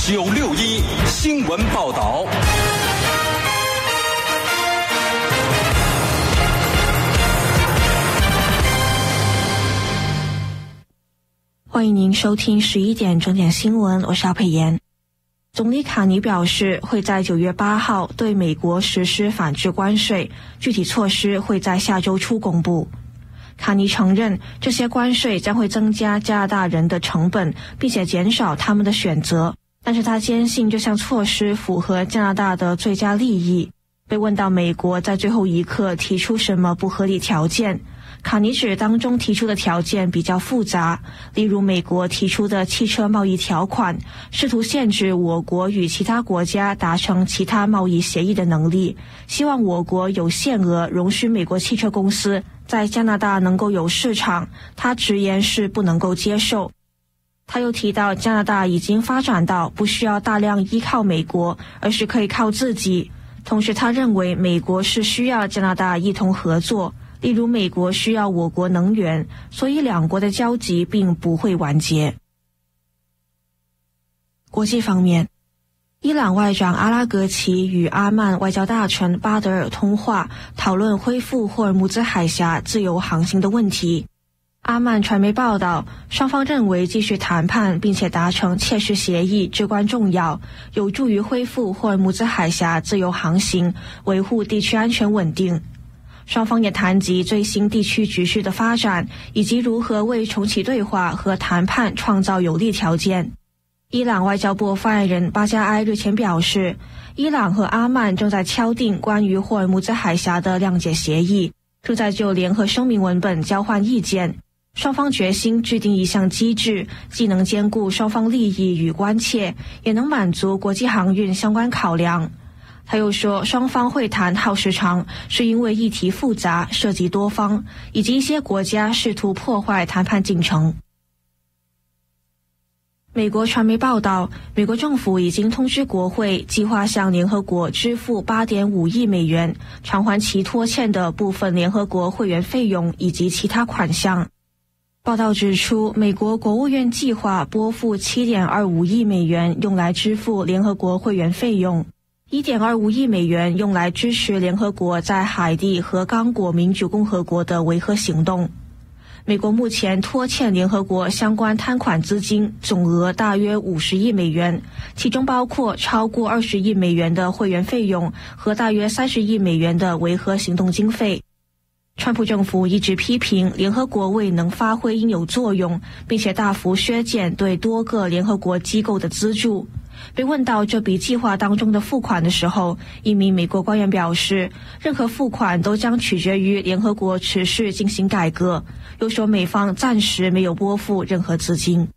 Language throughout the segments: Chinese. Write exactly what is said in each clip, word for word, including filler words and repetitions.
九六一新闻报道。 欢迎您收听十一点整点新闻，我是邵佩妍。总理卡尼表示，会在九月八号对美国实施反制关税，具体措施会在下周初公布。卡尼承认，这些关税将会增加加拿大人的成本，并且减少他们的选择，但是他坚信这项措施符合加拿大的最佳利益。被问到美国在最后一刻提出什么不合理条件，卡尼指当中提出的条件比较复杂，例如美国提出的汽车贸易条款，试图限制我国与其他国家达成其他贸易协议的能力，希望我国有限额容许美国汽车公司在加拿大能够有市场，他直言是不能够接受。他又提到，加拿大已经发展到不需要大量依靠美国，而是可以靠自己。同时他认为美国是需要加拿大一同合作，例如美国需要我国能源，所以两国的交集并不会完结。国际方面，伊朗外长阿拉格齐与阿曼外交大臣巴德尔通话，讨论恢复霍尔木兹海峡自由航行的问题。阿曼传媒报道，双方认为继续谈判并且达成切实协议至关重要，有助于恢复霍尔木兹海峡自由航行，维护地区安全稳定。双方也谈及最新地区局势的发展，以及如何为重启对话和谈判创造有利条件。伊朗外交部发言人巴加埃日前表示，伊朗和阿曼正在敲定关于霍尔木兹海峡的谅解协议，正在就联合声明文本交换意见。双方决心制定一项机制，既能兼顾双方利益与关切，也能满足国际航运相关考量。他又说，双方会谈耗时长，是因为议题复杂，涉及多方，以及一些国家试图破坏谈判进程。美国传媒报道，美国政府已经通知国会，计划向联合国支付 八点五亿美元，偿还其拖欠的部分联合国会员费用以及其他款项。报道指出，美国国务院计划拨付 七点二五亿美元用来支付联合国会员费用， 一点二五亿美元用来支持联合国在海地和刚果民主共和国的维和行动。美国目前拖欠联合国相关摊款资金总额大约五十亿美元，其中包括超过二十亿美元的会员费用和大约三十亿美元的维和行动经费。川普政府一直批评联合国未能发挥应有作用，并且大幅削减对多个联合国机构的资助。被问到这笔计划当中的付款的时候，一名美国官员表示，任何付款都将取决于联合国持续进行改革，又说美方暂时没有拨付任何资金。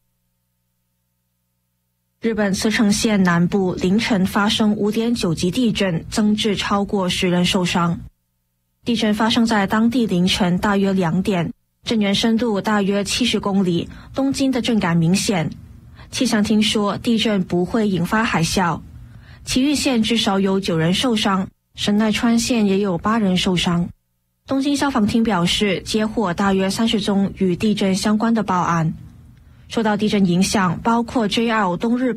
日本茨城县南部凌晨发生 五点九 级地震，增至超过十人受伤。地震发生在当地凌晨大约两点，震源深度大约七十公里，东京的震感明显。气象厅说地震不会引发海啸。埼玉县至少有九人受伤，神奈川县也有八人受伤。东京消防厅表示，接获大约三十宗与地震相关的报案。受到地震影响，包括 J R 东日